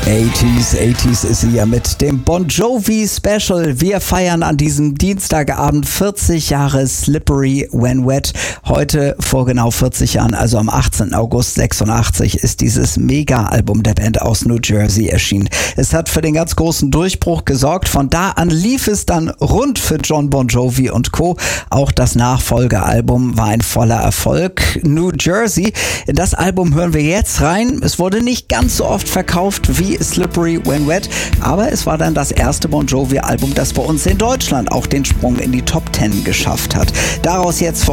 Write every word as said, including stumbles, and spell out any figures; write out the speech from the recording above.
achtziger, achtziger ist sie ja mit dem Bon Jovi Special. Wir feiern an diesem Dienstagabend vierzig Jahre Slippery When Wet. Heute vor genau vierzig Jahren, also am achtzehnten August sechsundachtzig, ist dieses Mega-Album der Band aus New Jersey erschienen. Es hat für den ganz großen Durchbruch gesorgt. Von da an lief es dann rund für John Bon Jovi und Co. Auch das Nachfolgealbum war ein voller Erfolg. New Jersey, in das Album hören wir jetzt rein. Es wurde nicht ganz so oft verkauft wie Slippery When Wet, aber es war dann das erste Bon Jovi-Album, das bei uns in Deutschland auch den Sprung in die Top Ten geschafft hat. Daraus jetzt für